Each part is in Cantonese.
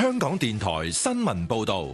香港電台新聞報道。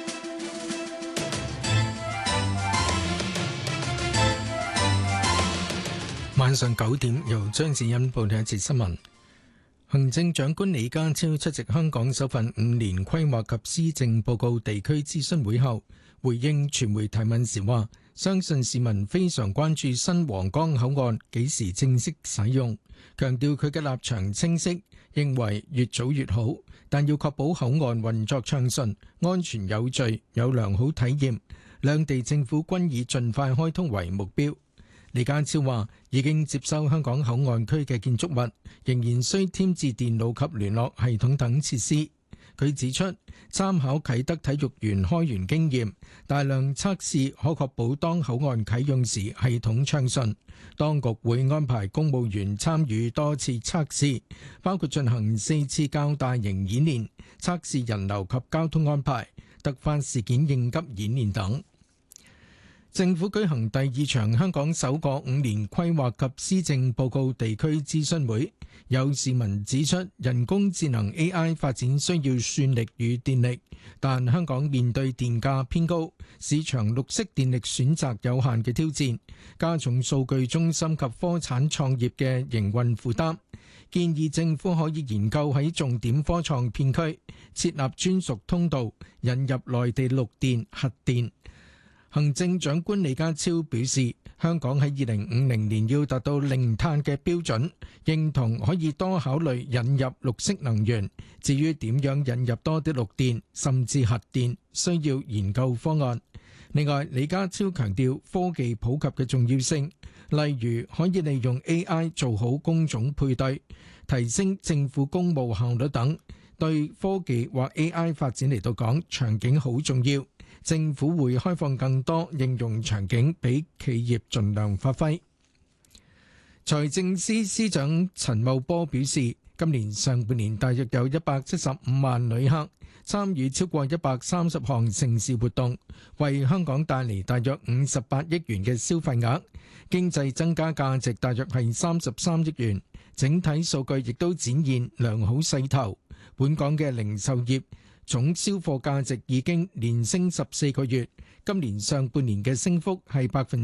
晚上9點，由張子欣報道一節新聞。行政長官李家超出席香港首份5年規劃及施政報告地區諮詢會後，回應傳媒提問時話，相信市民非常關注新皇崗口岸幾時正式使用，強調佢嘅立場清晰，認為越早越好，但要確保口岸運作暢順、安全有序、有良好體驗，兩地政府均以盡快開通為目標。李家超話已經接收香港口岸區嘅建築物，仍然需添置電腦及聯絡系統等設施。佢指出，參考啟德體育園開園經驗，大量測試可確保當口岸啟用時系統暢順。當局會安排公務員參與多次測試，包括進行4次較大型演練，測試人流及交通安排、突發事件應急演練等。政府舉行第2場香港首個5年規劃及施政報告地區諮詢會，有市民指出人工智能 AI 發展需要算力與電力，但香港面對電價偏高、市場綠色電力選擇有限嘅挑戰，加重數據中心及科產創業嘅營運負擔，建議政府可以研究喺重點科創片區設立專屬通道，引入內地綠電、核電。行政長官李家超表示，香港喺2050年要達到零碳嘅標準，認同可以多考慮引入綠色能源。至於點樣引入多啲綠電，甚至核電，需要研究方案。另外，李家超強調科技普及嘅重要性，例如可以利用 AI 做好工種配對，提升政府公務效率等。對科技或 AI 發展嚟到講，場景好重要。政府會開放更多應用場景俾企業盡量發揮。財政司司長陳茂波表示，今年上半年大約有175萬旅客參與超過130項盛事活動，為香港帶嚟大約58億元嘅消費額，經濟增加價值大約係33億元。整體數據亦都展現良好勢頭。本港嘅零售業總銷貨價值已經連升14個月，今年上半年嘅升幅係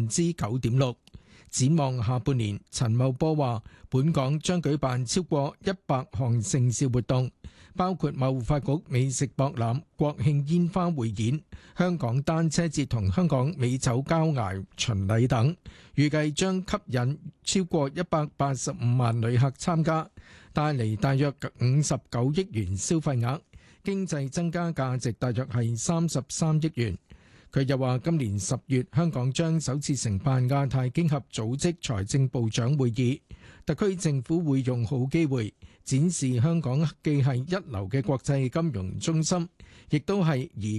9.6%。展望下半年，陳茂波話，本港將舉辦超過100項盛事活動，包括貿發局美食博覽、國慶煙花匯演、香港單車節同香港美酒佳餚巡禮等，預計將吸引超過185萬旅客參加，帶嚟大約59億元消費額。經濟增加價值大約係33億元。佢又話，今年10月香港將首次承辦亞太經合組織財政部長會議，特區政府會用好機會展示香港既係一流嘅國際金融中心，亦都係宜